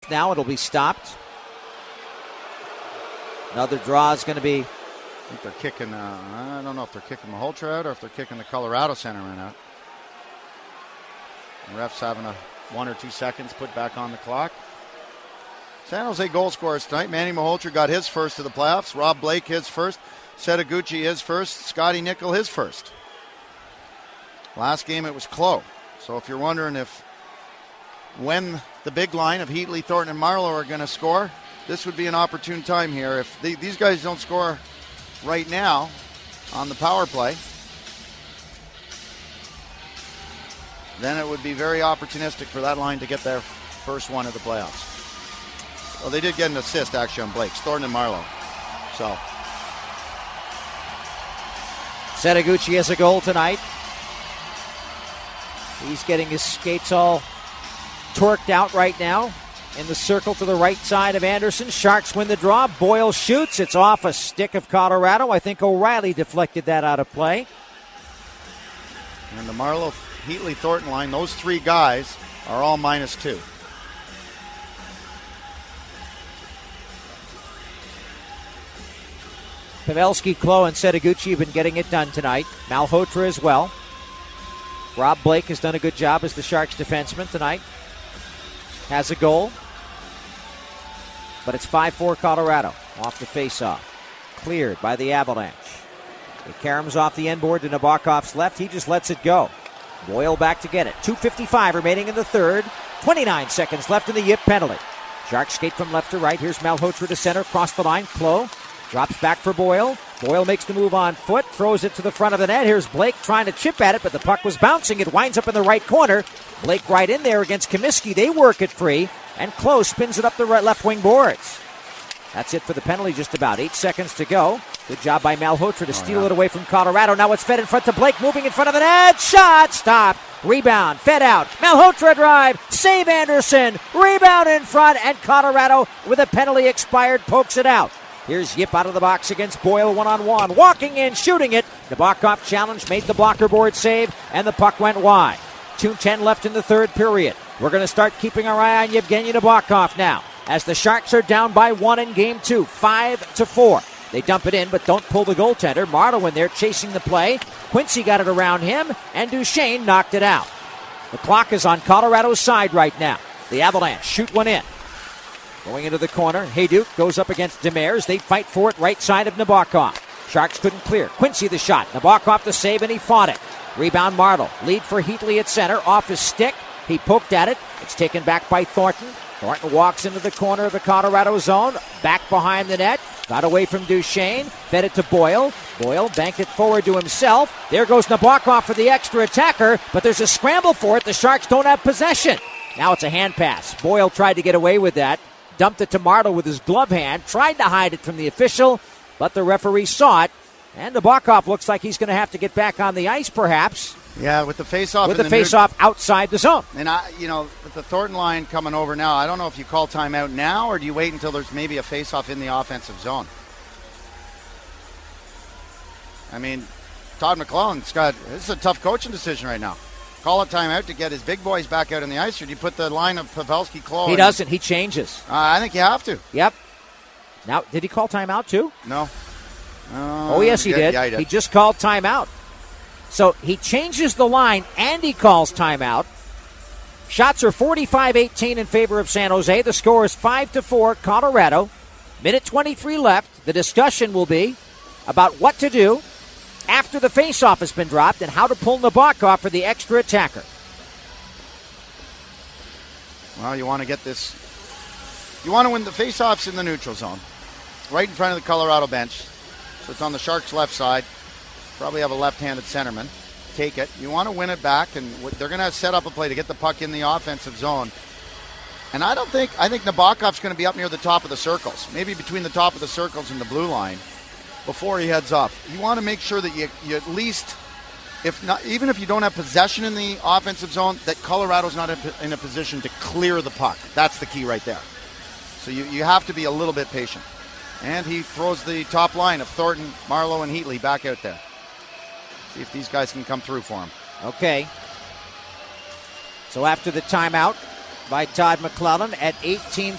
now. It'll be stopped. Another draw is going to be... I think they're kicking, I don't know if they're kicking Malhotra out or if they're kicking the Colorado centerman out. The ref's having 1 or 2 seconds put back on the clock. San Jose goal scorers tonight. Manny Malhotra got his first of the playoffs. Rob Blake his first. Setaguchi his first. Scotty Nickel his first. Last game it was Clough. So if you're wondering when the big line of Heatley, Thornton, and Marlowe are going to score, this would be an opportune time here. If these guys don't score right now on the power play, then it would be very opportunistic for that line to get their first one of the playoffs. Well, they did get an assist, actually, on Blake's. Thornton and Marlowe. So. Setaguchi has a goal tonight. He's getting his skates all torqued out right now. In the circle to the right side of Anderson. Sharks win the draw. Boyle shoots. It's off a stick of Colorado. I think O'Reilly deflected that out of play. And the Marlowe, Heatley, Thornton line, those three guys are all -2. Pavelski, Clough, and Setaguchi have been getting it done tonight. Malhotra as well. Rob Blake has done a good job as the Sharks defenseman tonight. Has a goal. But it's 5-4 Colorado off the faceoff. Cleared by the Avalanche. It caroms off the end board to Nabokov's left. He just lets it go. Boyle back to get it. 2:55 remaining in the third. 29 seconds left in the Yip penalty. Sharks skate from left to right. Here's Malhotra to center. Across the line. Clough drops back for Boyle. Boyle makes the move on foot. Throws it to the front of the net. Here's Blake trying to chip at it, but the puck was bouncing. It winds up in the right corner. Blake right in there against Comiskey. They work it free. And Clough spins it up the right left wing boards. That's it for the penalty, just about 8 seconds to go. Good job by Malhotra to steal it away from Colorado. Now it's fed in front to Blake, moving in front of the net. Shot, stop, rebound, fed out. Malhotra drive, save Anderson, rebound in front, and Colorado, with a penalty expired, pokes it out. Here's Yip out of the box against Boyle one-on-one. Walking in, shooting it. Nabokov challenge, made the blocker board save, and the puck went wide. 2:10 left in the third period. We're going to start keeping our eye on Yevgeny Nabokov now, as the Sharks are down by 1 in game 2, 5-4. They dump it in, but don't pull the goaltender. Marlowe in there chasing the play. Quincy got it around him, and Duchesne knocked it out. The clock is on Colorado's side right now. The Avalanche shoot one in. Going into the corner, Hejduk goes up against Demers. They fight for it right side of Nabokov. Sharks couldn't clear. Quincy the shot. Nabokov the save, and he fought it. Rebound Marlowe. Lead for Heatley at center. Off his stick. He poked at it. It's taken back by Thornton. Thornton walks into the corner of the Colorado zone. Back behind the net. Got away from Duchesne. Fed it to Boyle. Boyle banked it forward to himself. There goes Nabokov for the extra attacker, but there's a scramble for it. The Sharks don't have possession. Now it's a hand pass. Boyle tried to get away with that. Dumped it to Marlowe with his glove hand. Tried to hide it from the official, but the referee saw it. And Nabokov looks like he's going to have to get back on the ice, perhaps. Yeah, with the face-off. With the face-off outside the zone. And, with the Thornton line coming over now, I don't know if you call timeout now or do you wait until there's maybe a face-off in the offensive zone. I mean, Todd McClellan's this is a tough coaching decision right now. Call a timeout to get his big boys back out on the ice, or do you put the line of Pavelski, Clough? He doesn't. He changes. I think you have to. Yep. Now, did he call timeout too? No. Oh, yes, he did. Yeah, he did. He just called timeout. So he changes the line and he calls timeout. Shots are 45-18 in favor of San Jose. The score is 5-4 Colorado. Minute 23 left. The discussion will be about what to do after the faceoff has been dropped and how to pull Nabokov for the extra attacker. Well, you want to get this. You want to win the faceoffs in the neutral zone, right in front of the Colorado bench. So it's on the Sharks' left side. Probably have a left-handed centerman. Take it. You want to win it back, and they're going to set up a play to get the puck in the offensive zone. And I think Nabokov's going to be up near the top of the circles, maybe between the top of the circles and the blue line before he heads off. You want to make sure that you at least, if not, even if you don't have possession in the offensive zone, that Colorado's not in a position to clear the puck. That's the key right there. So you have to be a little bit patient. And he throws the top line of Thornton, Marlowe, and Heatley back out there. See if these guys can come through for him. Okay. So after the timeout by Todd McClellan at 18